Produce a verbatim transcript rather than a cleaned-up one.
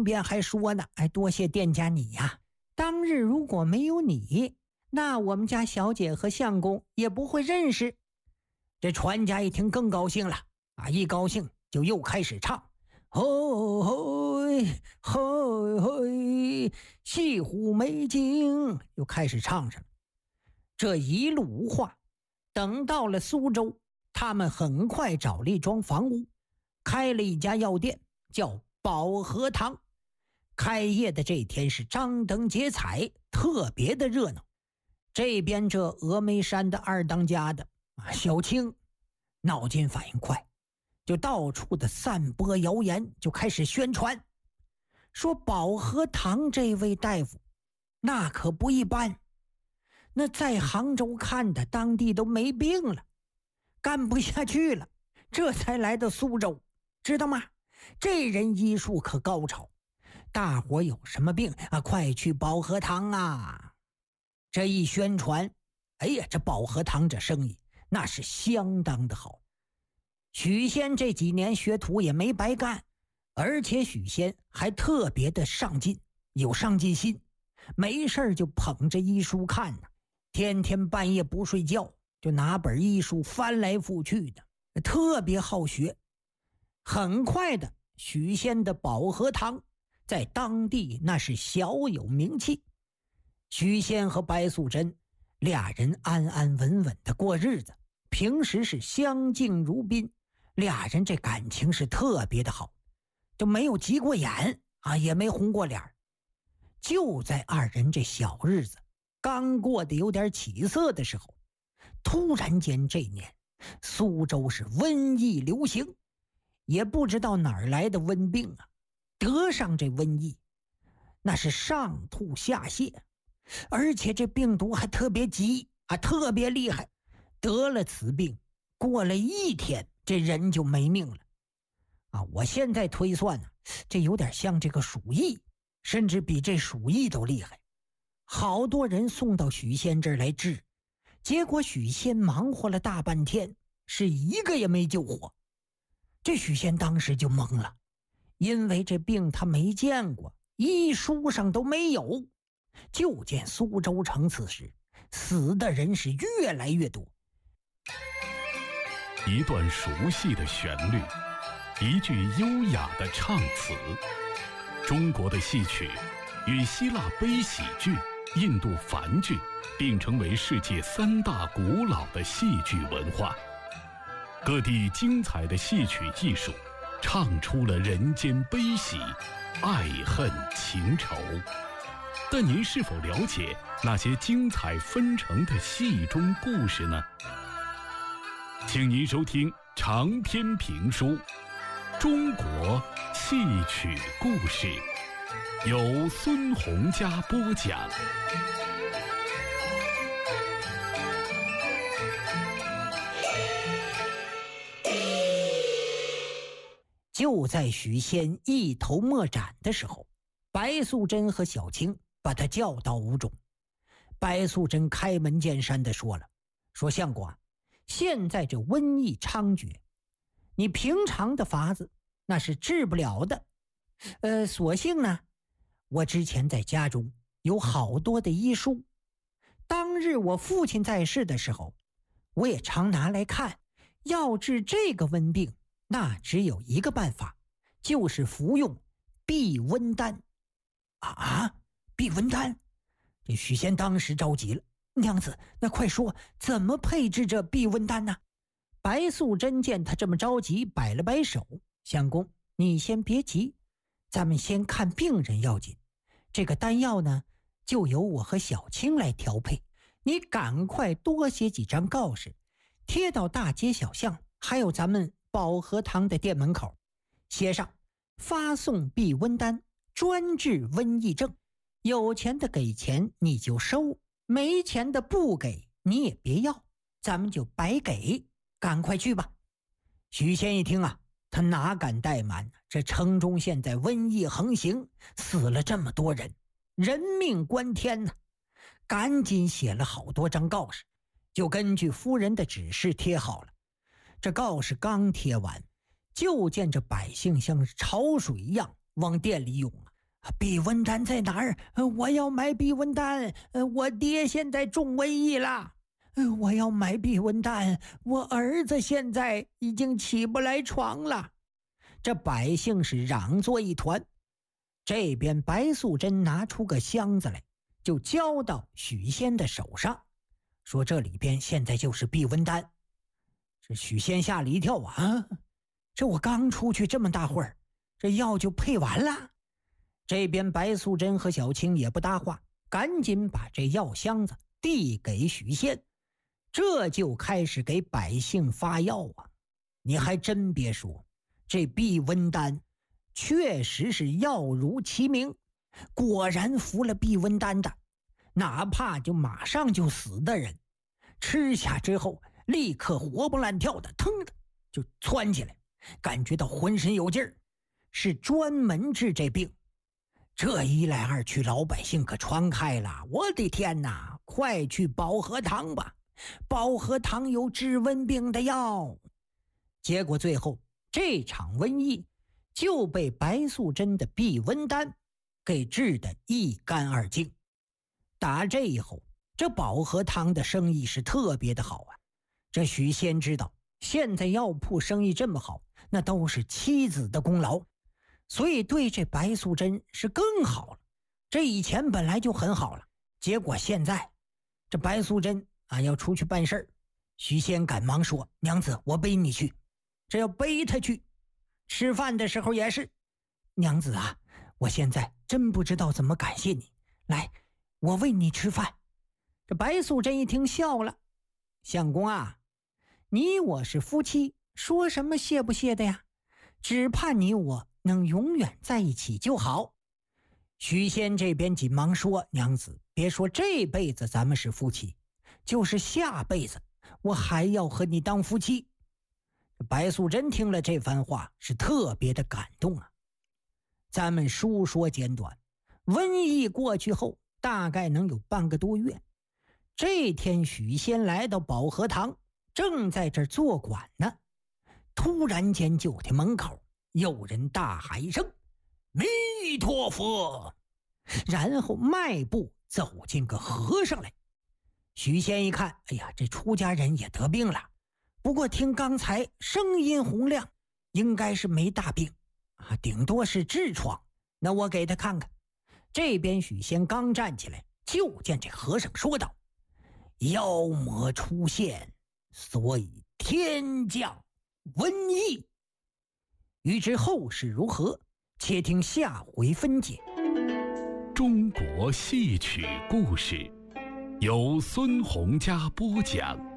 边还说呢，哎，多谢店家你呀，当日如果没有你，那我们家小姐和相公也不会认识。这船家一听更高兴了啊，一高兴就又开始唱，吼嘿吼嘿，西湖美景，又开始唱上了。这一路无话，等到了苏州，他们很快找了一幢房屋，开了一家药店，叫保和堂。开业的这天是张灯结彩，特别的热闹。这边这峨眉山的二当家的小青脑筋反应快，就到处的散播谣言，就开始宣传，说保和堂这位大夫那可不一般，那在杭州看的当地都没病了，干不下去了，这才来到苏州，知道吗？这人医术可高超，大伙有什么病啊，快去保和堂啊！这一宣传，哎呀，这保和堂这生意那是相当的好。许仙这几年学徒也没白干，而且许仙还特别的上进，有上进心，没事就捧着医书看呢，天天半夜不睡觉，就拿本医书翻来覆去的，特别好学。很快的，许仙的保和堂在当地那是小有名气。许仙和白素贞俩人安安稳稳的过日子，平时是相敬如宾，俩人这感情是特别的好，就没有急过眼啊，也没红过脸。就在二人这小日子刚过得有点起色的时候，突然间这年苏州是瘟疫流行，也不知道哪儿来的瘟病啊，得上这瘟疫那是上吐下泻，而且这病毒还特别急啊，特别厉害，得了此病过了一天这人就没命了啊！我现在推算呢，这有点像这个鼠疫，甚至比这鼠疫都厉害。好多人送到许仙这儿来治，结果许仙忙活了大半天，是一个也没救活。这许仙当时就懵了，因为这病他没见过，医书上都没有。就见苏州城此时死的人是越来越多。 一段熟悉的旋律，一句优雅的唱词，中国的戏曲与希腊悲喜剧、印度梵剧并称为世界三大古老的戏剧文化。各地精彩的戏曲艺术唱出了人间悲喜、爱恨情仇。但您是否了解那些精彩纷呈的戏中故事呢？请您收听长篇评书《中国戏曲故事》，由孙洪嘉播讲。 就在许仙一头莫展的时候，白素贞和小青把他叫到屋中。白素贞开门见山地说了，说相公啊，现在这瘟疫猖獗，你平常的法子那是治不了的。呃，所幸呢，我之前在家中有好多的医书，当日我父亲在世的时候，我也常拿来看。要治这个瘟病，那只有一个办法，就是服用避瘟丹。啊，避瘟丹！这许仙当时着急了，娘子，那快说怎么配制这避瘟丹呢？白素贞见他这么着急，摆了摆手，相公，你先别急，咱们先看病人要紧。这个丹药呢，就由我和小青来调配，你赶快多写几张告示，贴到大街小巷，还有咱们保和堂的店门口，写上发送避瘟丹，专治瘟疫症，有钱的给钱你就收，没钱的不给你也别要，咱们就白给，赶快去吧。许仙一听啊，他哪敢怠慢，这城中现在瘟疫横行，死了这么多人，人命关天呢，赶紧写了好多张告示，就根据夫人的指示贴好了。这告示刚贴完，就见这百姓像潮水一样往店里涌啊， 避瘟丹在哪儿？我要买避瘟丹。我爹现在中瘟疫了。我要买避瘟丹。我儿子现在已经起不来床了。这百姓是嚷作一团。这边白素贞拿出个箱子来，就交到许仙的手上，说这里边现在就是避瘟丹。这许仙吓了一跳啊！这我刚出去这么大会儿，这药就配完了。这边白素贞和小青也不搭话，赶紧把这药箱子递给许仙，这就开始给百姓发药啊。你还真别说，这避瘟丹确实是药如其名，果然服了避瘟丹的，哪怕就马上就死的人，吃下之后立刻活蹦乱跳的，腾的就窜起来，感觉到浑身有劲儿，是专门治这病。这一来二去，老百姓可传开了。我的天哪，快去保和堂吧，保和堂有治瘟病的药。结果最后这场瘟疫就被白素贞的避瘟丹给治得一干二净。打这以后，这保和堂的生意是特别的好啊。这许仙知道现在药铺生意这么好，那都是妻子的功劳，所以对这白素贞是更好了。这以前本来就很好了，结果现在这白素贞啊要出去办事儿，许仙赶忙说：娘子，我背你去。这要背他去。吃饭的时候也是，娘子啊，我现在真不知道怎么感谢你，来，我喂你吃饭。这白素贞一听笑了：相公啊，你我是夫妻，说什么谢不谢的呀？只怕你我能永远在一起就好。许仙这边紧忙说：娘子，别说这辈子咱们是夫妻，就是下辈子我还要和你当夫妻。白素贞听了这番话是特别的感动啊。咱们书说简短，瘟疫过去后大概能有半个多月，这天许仙来到保和堂，正在这儿坐馆呢，突然间就听门口有人大喊一声：弥陀佛，然后迈步走进个和尚来。许仙一看，哎呀，这出家人也得病了，不过听刚才声音洪亮，应该是没大病啊，顶多是痔疮，那我给他看看。这边许仙刚站起来，就见这和尚说道：妖魔出现，所以天降瘟疫。欲知后事如何，且听下回分解。 中国戏曲故事由孙洪嘉播讲。